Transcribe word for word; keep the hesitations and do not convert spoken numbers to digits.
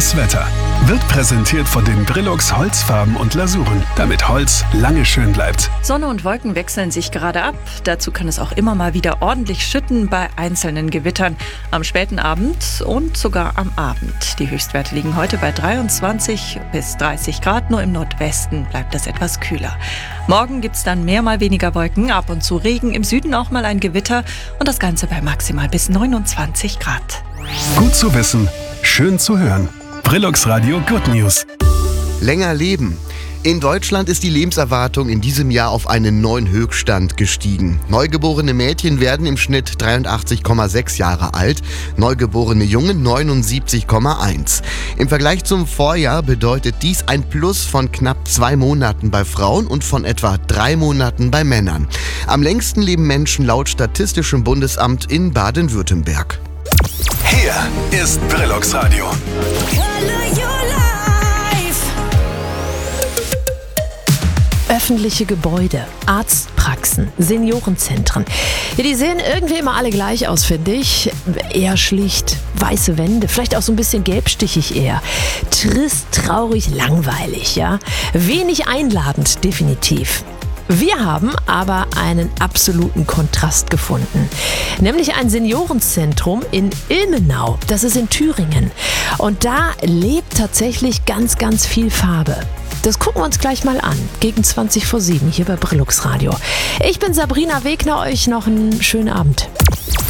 Das Wetter wird präsentiert von den Brillux Holzfarben und Lasuren, damit Holz lange schön bleibt. Sonne und Wolken wechseln sich gerade ab. Dazu kann es auch immer mal wieder ordentlich schütten bei einzelnen Gewittern am späten Abend und sogar am Abend. Die Höchstwerte liegen heute bei dreiundzwanzig bis dreißig Grad. Nur im Nordwesten bleibt es etwas kühler. Morgen gibt es dann mehr mal weniger Wolken, ab und zu Regen, im Süden auch mal ein Gewitter und das Ganze bei maximal bis neunundzwanzig Grad. Gut zu wissen, schön zu hören. Brillux Radio Good News. Länger leben. In Deutschland ist die Lebenserwartung in diesem Jahr auf einen neuen Höchststand gestiegen. Neugeborene Mädchen werden im Schnitt dreiundachtzig Komma sechs Jahre alt, neugeborene Jungen neunundsiebzig Komma eins. Im Vergleich zum Vorjahr bedeutet dies ein Plus von knapp zwei Monaten bei Frauen und von etwa drei Monaten bei Männern. Am längsten leben Menschen laut Statistischem Bundesamt in Baden-Württemberg. Hier ist Brillux Radio. Öffentliche Gebäude, Arztpraxen, Seniorenzentren. Ja, die sehen irgendwie immer alle gleich aus, finde ich. Eher schlicht, weiße Wände, vielleicht auch so ein bisschen gelbstichig eher. Trist, traurig, langweilig, ja. Wenig einladend, definitiv. Wir haben aber einen absoluten Kontrast gefunden, nämlich ein Seniorenzentrum in Ilmenau, das ist in Thüringen. Und da lebt tatsächlich ganz, ganz viel Farbe. Das gucken wir uns gleich mal an, gegen zwanzig vor sieben hier bei Brillux Radio. Ich bin Sabrina Wegner, euch noch einen schönen Abend.